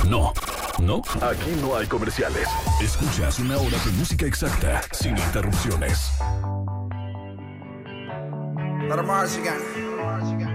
No, no, aquí no hay comerciales. Escuchas una hora de música exacta, sin interrupciones. Let 'em Mars again.